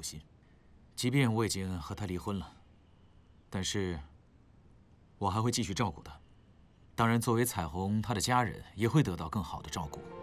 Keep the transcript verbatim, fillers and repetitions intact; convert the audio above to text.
负心。即便我已经和他离婚了，但是我还会继续照顾他。当然，作为彩虹，她的家人也会得到更好的照顾。